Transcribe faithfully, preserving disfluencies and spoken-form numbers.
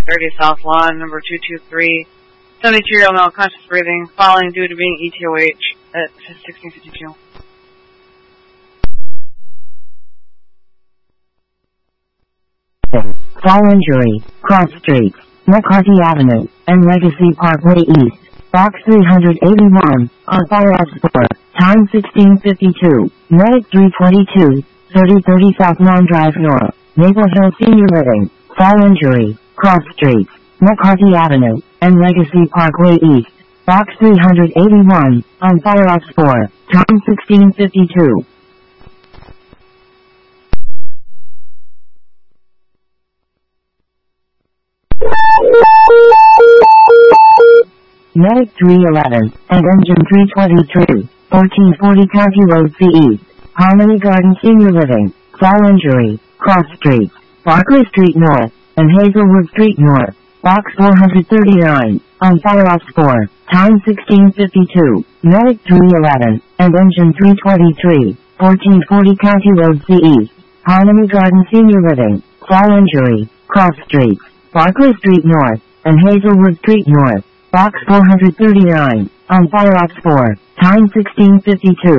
thirty South Lawn, number two two three, seventy-two-year-old male, conscious breathing, falling due to being E T O H at sixteen fifty-two. Fall injury, cross streets, McCarthy Avenue, and Legacy Parkway East, box three eighty-one, on fire at four, time sixteen fifty-two, medic three twenty-two, thirty thirty South Lawn Drive North, Maple Hill Senior Living, fall injury, cross streets, McCarthy Avenue, and Legacy Parkway East, box three eighty-one, on fire at four, time sixteen fifty-two. Medic three eleven, and Engine three twenty-three, fourteen forty County Road C East, Harmony Garden Senior Living, fall injury, cross streets, Barclay Street North, and Hazelwood Street North, box four thirty-nine, on fire at four, time sixteen fifty-two, Medic three eleven, and Engine three twenty-three, fourteen forty County Road C East, Harmony Garden Senior Living, fall injury, cross streets, Barclay Street North, and Hazelwood Street North, box four thirty-nine, on fire at four, time sixteen fifty-two.